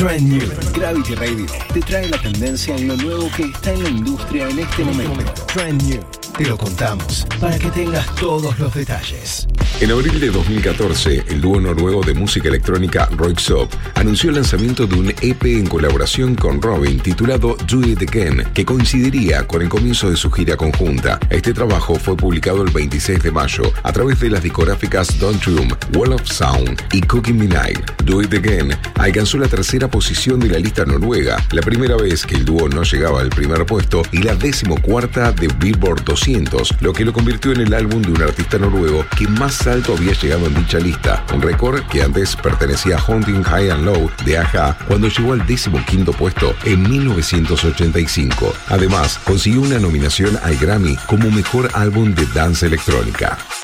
Trend New. Gravity Radio te trae la tendencia en lo nuevo que está en la industria en este momento. Trend New. Te lo contamos para que tengas todos los detalles. En abril de 2014, el dúo noruego de música electrónica Röyksopp anunció el lanzamiento de un EP en colaboración con Robin titulado Do It Again, que coincidiría con el comienzo de su gira conjunta. Este trabajo fue publicado el 26 de mayo a través de las discográficas Don't Room, Wall of Sound y Cooking Vinyl. Do It Again alcanzó la tercera posición de la lista noruega, la primera vez que el dúo no llegaba al primer puesto, y la 14ª de Billboard 200, lo que lo convirtió en el álbum de un artista noruego que más alto había llegado en dicha lista, un récord que antes pertenecía a Hunting High and Low de a-ha cuando llegó al 15º puesto en 1985. Además, consiguió una nominación al Grammy como mejor álbum de danza electrónica.